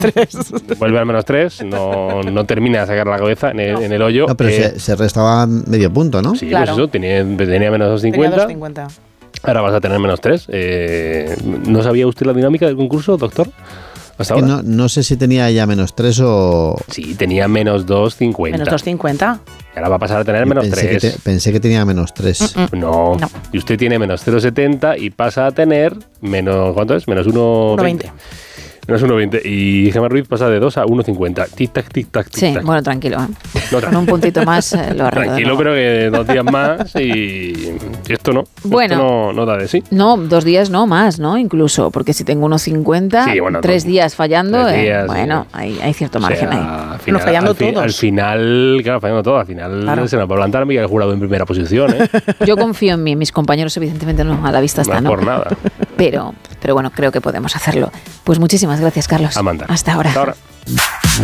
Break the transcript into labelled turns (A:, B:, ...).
A: -3.
B: Vuelve al -3, no termina de sacar la cabeza en el hoyo.
C: No, pero se restaba medio punto, ¿no?
B: Sí,
A: claro.
B: pues eso, tenía menos 2,50.
A: Tenía 2,50.
B: Ahora vas a tener -3. ¿No sabía usted la dinámica del concurso, doctor? ¿Hasta ahora?
C: No sé si tenía ya -3 o...
B: Sí, tenía menos 2,50.
A: Menos 2,50.
B: Ahora va a pasar a tener menos 3.
C: Pensé que tenía -3.
B: No. Y usted tiene menos 0,70 y pasa a tener menos... ¿Cuánto es? Menos 1,20. Menos 1,20. Y Gemma Ruiz pasa de 2 a 1,50. Tic-tac, tic-tac, tic-tac.
D: Sí, bueno, tranquilo.
B: No,
D: con un puntito más lo arreglo.
B: Tranquilo, pero que 2 días más y esto no.
D: Bueno,
B: esto no da de sí.
D: No, 2 días no más, ¿no? Incluso, porque si tengo 1,50,
B: Sí, bueno,
D: 3 días fallando,
B: 3 días,
D: bueno, hay cierto margen ahí.
B: Al final,
A: fallando todos.
B: Al final, claro, fallando todo. Al final se nos va a plantar Miguel Jurado en primera posición, ¿eh?
D: Yo confío en mí, mis compañeros evidentemente no, a la vista está,
B: No
D: ¿no?
B: por nada.
D: Pero bueno, creo que podemos hacerlo. Pues muchísimas gracias, Carlos.
B: Amanda.
D: Hasta ahora.
B: Hasta ahora.